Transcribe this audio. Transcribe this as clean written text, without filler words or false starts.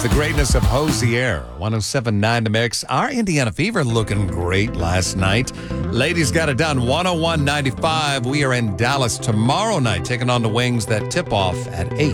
the greatness of Hosier, 107.9 The Mix. Our Indiana Fever looking great last night. Ladies got it done, 101.95. We are in Dallas tomorrow night, taking on the Wings that tip off at 8.